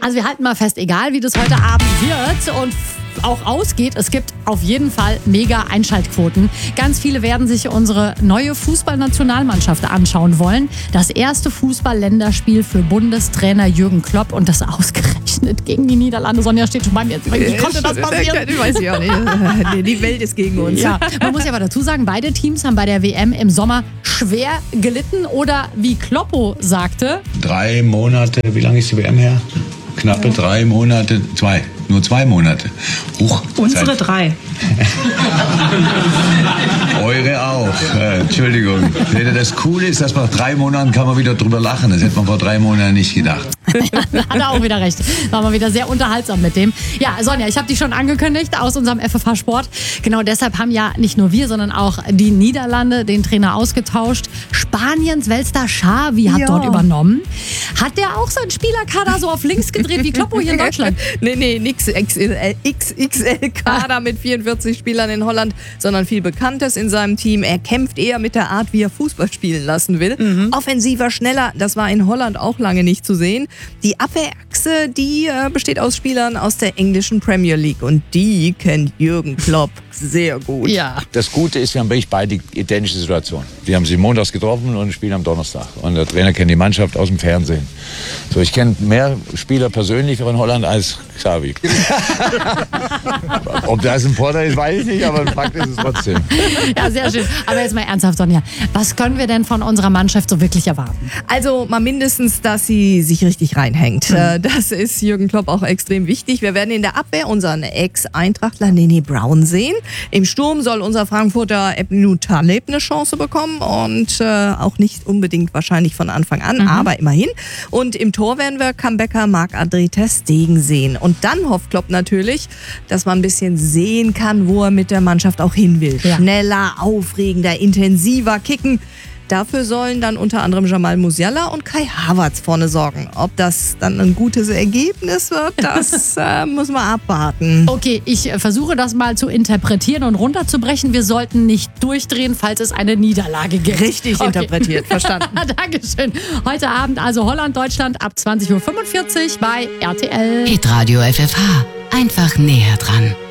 Also wir halten mal fest, egal wie das heute Abend wird und auch ausgeht, es gibt auf jeden Fall mega Einschaltquoten. Ganz viele werden sich unsere neue Fußballnationalmannschaft anschauen wollen. Das erste Fußball-Länderspiel für Bundestrainer Jürgen Klopp und das ausgerechnet gegen die Niederlande. Sonja steht schon bei mir. Wie konnte das passieren? Ich weiß ja nicht. Die Welt ist gegen uns. Ja, man muss ja aber dazu sagen, beide Teams haben bei der WM im Sommer schwer gelitten oder wie Kloppo sagte... 3 Monate, wie lange ist die WM her? Knappe 3 Monate, nur 2 Monate. Huch, unsere 3. Eure auch. Entschuldigung. Das Coole ist, dass nach 3 Monaten kann man wieder drüber lachen. Das hätte man vor 3 Monaten nicht gedacht. Hat er auch wieder recht. War mal wieder sehr unterhaltsam mit dem. Ja, Sonja, ich habe dich schon angekündigt aus unserem FFH Sport. Genau deshalb haben ja nicht nur wir, sondern auch die Niederlande den Trainer ausgetauscht. Spaniens Weltstar Xavi hat dort übernommen. Hat der auch seinen Spielerkader so auf links gedreht wie Kloppo hier in Deutschland? Nee, nix XXL-Kader mit 44 Spielern in Holland, sondern viel Bekanntes in seinem Team. Er kämpft eher mit der Art, wie er Fußball spielen lassen will. Offensiver, schneller, das war in Holland auch lange nicht zu sehen. Die Abwehrachse, die besteht aus Spielern aus der englischen Premier League und die kennt Jürgen Klopp sehr gut. Ja. Das Gute ist, wir haben wirklich beide identische Situationen. Wir haben sie montags getroffen und spielen am Donnerstag. Und der Trainer kennt die Mannschaft aus dem Fernsehen. So, ich kenne mehr Spieler persönlich in Holland als Xavi. Ob das ein Vorteil ist, weiß ich nicht, aber ein Fakt ist es trotzdem. Ja, sehr schön. Aber jetzt mal ernsthaft, Sonja. Was können wir denn von unserer Mannschaft so wirklich erwarten? Also mal mindestens, dass sie sich richtig reinhängt. Das ist Jürgen Klopp auch extrem wichtig. Wir werden in der Abwehr unseren Ex-Eintrachtler Nene Brown sehen. Im Sturm soll unser Frankfurter Ebnu Taleb eine Chance bekommen und auch nicht unbedingt wahrscheinlich von Anfang an, aber immerhin. Und im Tor werden wir Comebacker Marc-André ter Stegen sehen. Und dann hofft Klopp natürlich, dass man ein bisschen sehen kann, wo er mit der Mannschaft auch hin will. Ja. Schneller, aufregender, intensiver kicken. Dafür sollen dann unter anderem Jamal Musiala und Kai Havertz vorne sorgen. Ob das dann ein gutes Ergebnis wird, das muss man abwarten. Okay, ich versuche das mal zu interpretieren und runterzubrechen. Wir sollten nicht durchdrehen, falls es eine Niederlage gibt. Richtig interpretiert, verstanden. Dankeschön. Heute Abend also Holland-Deutschland ab 20.45 Uhr bei RTL. Hitradio FFH. Einfach näher dran.